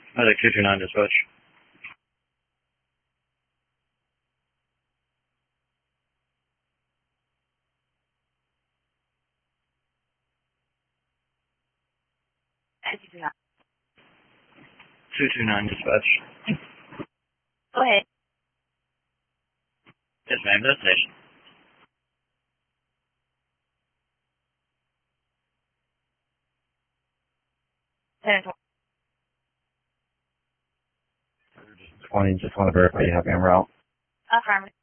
Medic 229 dispatch. As you do not. 229 dispatch. Go ahead. Yes, ma'am, destination. Senator. 20, just want to verify you have me en route. Affirmative.